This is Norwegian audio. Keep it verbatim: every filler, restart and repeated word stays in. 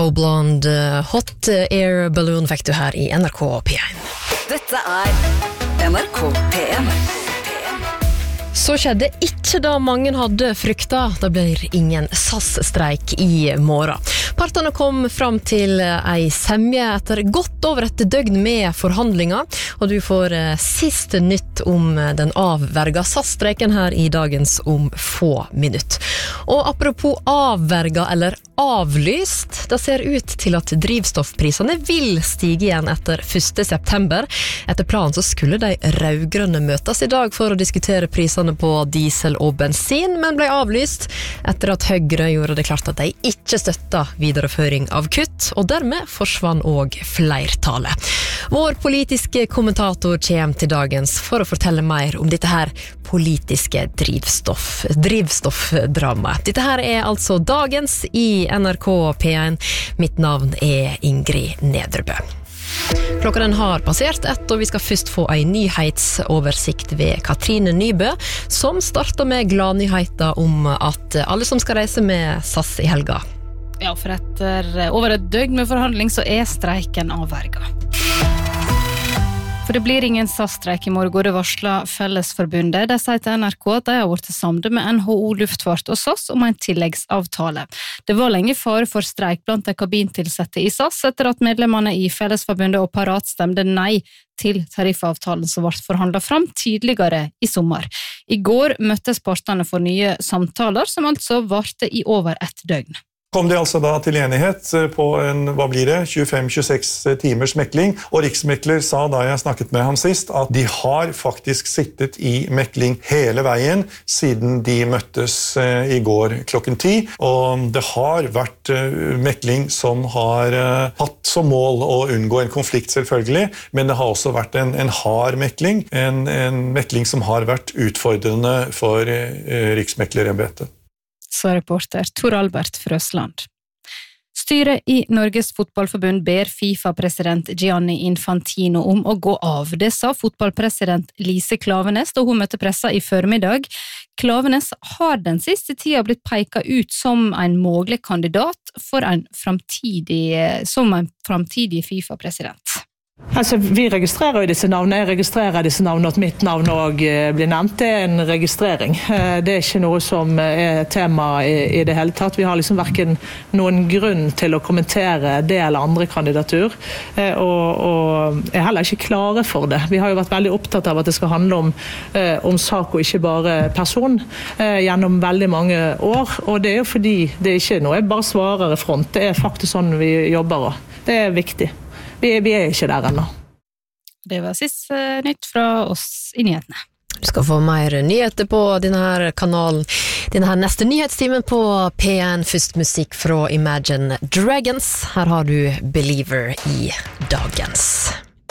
Disco Blonde, Hot Air Balloon fikk du her i N R K P en. Dette er N R K P en. Så skjedde ikke da mange hadde frykta. Det blir ingen S A S-streik i morgen. Partene kom fram til ei semje etter godt over et døgn med forhandlinger, og du får siste nytt om den avverga S A S-streiken her i dagens om få minutt. Og apropos avverga eller avlyst, det ser ut til at drivstoffprisene vil stige igjen etter første september. Etter planen så skulle de rødgrønne møtes i dag for å diskutere prisene på diesel og bensin, men ble avlyst etter at Høyre gjorde det klart at de ikke støtta videreføring av kutt, og dermed forsvann også flertallet. Vår politiske kommentator kommer til dagens for å fortelle mer om dette her politiske drivstoff, drivstoffdramaet. Dette her er altså dagens i N R K P en. Mitt navn er Ingrid Nedrebø. Klokka den har passert ett, og vi skal først få en nyhetsoversikt ved Katrine Nybø, som starter med gladnyheter om at alle som skal reise med S A S i helga. Ja, for etter over et døgn med forhandling så er streiken avverga. For det blir ingen S A S-streik i morgen, det varslet Fellesforbundet. De sier til N R K at de har vært samlet med N H O Luftfart og S A S om en tilleggsavtale. Det var lenge fare for streik blant de kabintilsette i S A S etter at medlemmene i Fellesforbundet og Parat stemte nei til tariffavtalen som ble forhandlet fram tidligere i sommer. I går møttes partene for nye samtaler, som altså varte i over ett døgn. Kom de altså da til enighet på en, hva blir det, tjuefem til tjueseks timers mekling, og Riksmekler sa da jeg snakket med ham sist at de har faktisk sittet i mekling hele veien siden de møttes i går klokken ti, og det har vært mekling som har hatt som mål å unngå en konflikt selvfølgelig, men det har også vært en, en hard mekling, en, en mekling som har vært utfordrende for Riksmeklerembetet. Så reporter Tor Albert Frøsland. Styret i Norges fotballforbund ber FIFA-president Gianni Infantino om å gå av. Det sa fotballpresident Lise Klaveness da hun møtte pressa i formiddag. Klaveness har den siste tida blitt peka ut som en mulig kandidat for en framtidig, som en framtidig FIFA-president. Altså, vi registrerer jo disse navnene. Jeg registrerer disse navnene, at mitt navn også blir nevnt. Det er en registrering. Det er ikke noe som er tema i, i det hele tatt. Vi har liksom hverken noen grunn til å kommentere det eller andre kandidatur, og, og er heller ikke klare for det. Vi har jo vært veldig opptatt av at det skal handle om, om sak og ikke bare person gjennom veldig mange år, og det er jo fordi det ikke er noe jeg bare svarer i front. Det er faktisk sånn vi jobber, og det er viktig. Vi, vi er ikke der ennå. Det var sist uh, nytt fra oss i nyhetene. Du skal få mer nyheter på denne her kanalen, denne her neste nyhetstimen på P en. Først musikk fra Imagine Dragons. Her har du Believer i dagens.